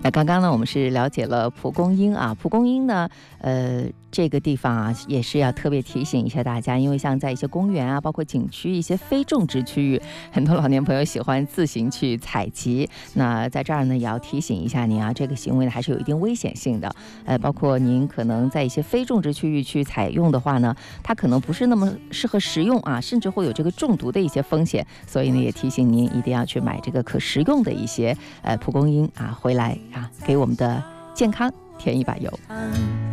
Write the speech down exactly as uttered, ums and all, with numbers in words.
那刚刚呢，我们是了解了蒲公英啊，蒲公英呢，呃，这个地方啊，也是要特别提醒一下大家，因为像在一些公园啊，包括景区一些非种植区域，很多老年朋友喜欢自行去采集。那在这儿呢，也要提醒一下您啊，这个行为呢还是有一定危险性的。呃，包括您可能在一些非种植区域去采用的话呢，它可能不是那么适合食用啊，甚至会有这个中毒的一些风险。所以呢，也提醒您一定要去买这个可食用的一些呃蒲公英啊回来啊，给我们的健康添一把油。